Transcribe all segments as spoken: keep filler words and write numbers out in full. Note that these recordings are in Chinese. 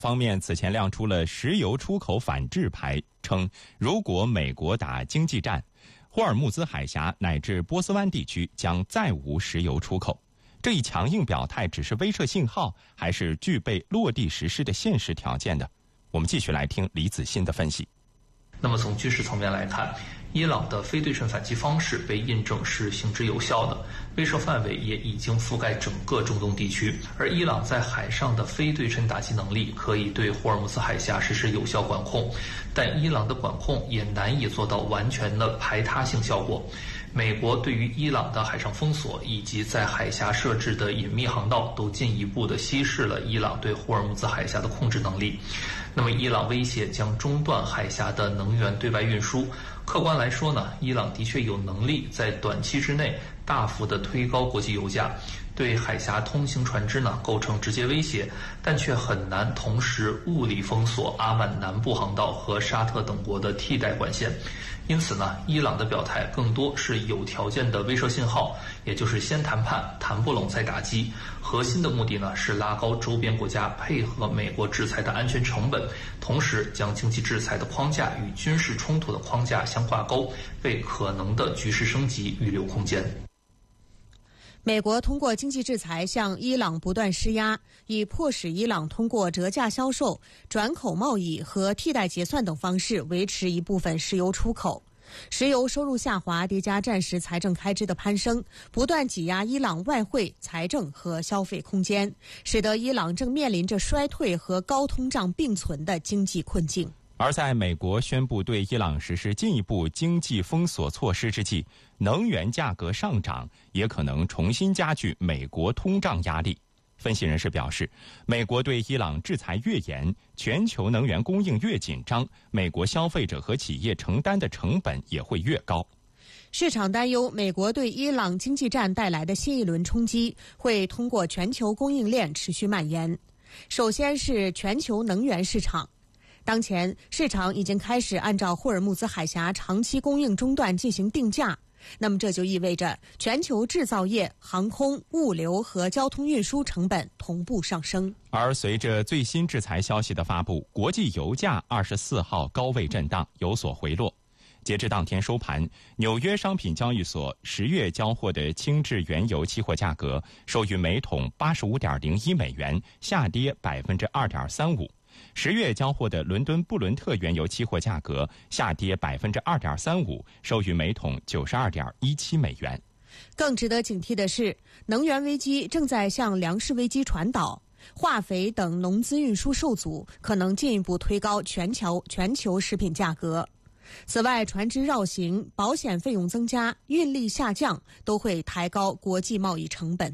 方面此前亮出了石油出口反制牌，称如果美国打经济战，霍尔木兹海峡乃至波斯湾地区将再无石油出口。这一强硬表态只是威慑信号，还是具备落地实施的现实条件的？我们继续来听李子欣的分析。 那么从军事层面来看，伊朗的非对称反击方式被印证是行之有效的，威慑范围也已经覆盖整个中东地区。而伊朗在海上的非对称打击能力可以对霍尔木兹海峡实施有效管控，但伊朗的管控也难以做到完全的排他性效果。美国对于伊朗的海上封锁以及在海峡设置的隐秘航道，都进一步的稀释了伊朗对霍尔木兹海峡的控制能力。那么伊朗威胁将中断海峡的能源对外运输。客观来说呢，伊朗的确有能力在短期之内大幅的推高国际油价，对海峡通行船只呢构成直接威胁，但却很难同时物理封锁阿曼南部航道和沙特等国的替代管线。因此呢，伊朗的表态更多是有条件的威慑信号，也就是先谈判，谈不拢再打击。核心的目的呢是拉高周边国家配合美国制裁的安全成本，同时将经济制裁的框架与军事冲突的框架相挂钩，为可能的局势升级预留空间。 美国通过经济制裁向伊朗不断施压，以迫使伊朗通过折价销售、转口贸易和替代结算等方式维持一部分石油出口。石油收入下滑叠加战时财政开支的攀升，不断挤压伊朗外汇、财政和消费空间，使得伊朗正面临着衰退和高通胀并存的经济困境。 而在美国宣布对伊朗实施进一步经济封锁措施之际，能源价格上涨也可能重新加剧美国通胀压力。分析人士表示，美国对伊朗制裁越严，全球能源供应越紧张，美国消费者和企业承担的成本也会越高。 市场担忧美国对伊朗经济战带来的新一轮冲击会通过全球供应链持续蔓延。首先是全球能源市场。当前市场已经开始按照霍尔木兹海峡长期供应中断进行定价，那么这就意味着全球制造业、航空、物流和交通运输成本同步上升。 而随着最新制裁消息的发布，国际油价二十四号高位震荡，有所回落。截至当天收盘，纽约商品交易所十月交货的轻质原油期货价格收于每桶八十五点零一美元，下跌百分之二点三五。十月交货的伦敦布伦特原油期货价格下跌百分之二点三五，收于每桶九十二点一七美元。 更值得警惕的是，能源危机正在向粮食危机传导，化肥等农资运输受阻，可能进一步推高全球全球食品价格。此外，船只绕行、保险费用增加、运力下降，都会抬高国际贸易成本。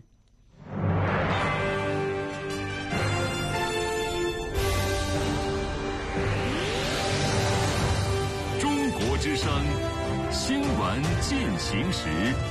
中国之声新闻进行时。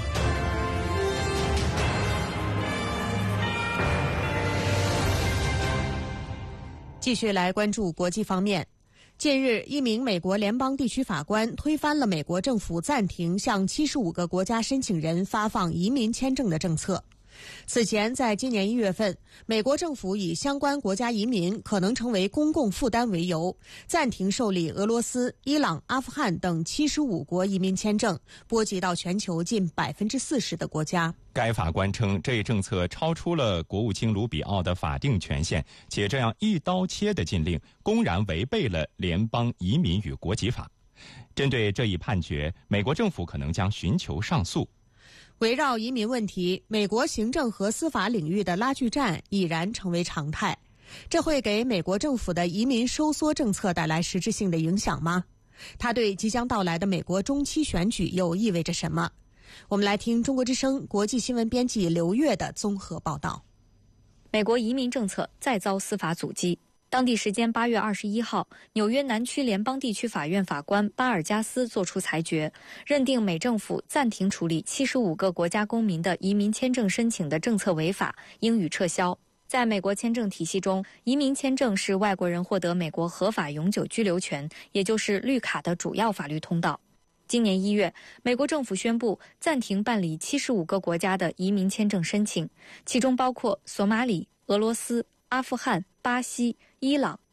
继续来关注国际方面。近日，一名美国联邦地区法官推翻了美国政府暂停向七十五个国家申请人发放移民签证的政策。此前，在今年一月份，美国政府以相关国家移民可能成为公共负担为由，暂停受理俄罗斯、伊朗、阿富汗等七十五国移民签证，波及到全球近百分之四十的国家。 该法官称，这一政策超出了国务卿卢比奥的法定权限，且这样一刀切的禁令公然违背了联邦移民与国籍法。针对这一判决，美国政府可能将寻求上诉。 围绕移民问题，美国行政和司法领域的拉锯战已然成为常态。这会给美国政府的移民收缩政策带来实质性的影响吗？它对即将到来的美国中期选举又意味着什么？我们来听中国之声国际新闻编辑刘月的综合报道。 美国移民政策再遭司法阻击。当地时间八月二十一号，纽约南区联邦地区法院法官巴尔加斯作出裁决，认定美政府暂停处理七十五个国家公民的移民签证申请的政策违法，应予撤销。在美国签证体系中，移民签证是外国人获得美国合法永久居留权，也就是绿卡的主要法律通道。今年一月，美国政府宣布暂停办理七十五个国家的移民签证申请，其中包括索马里、俄罗斯、阿富汗、巴西、伊朗、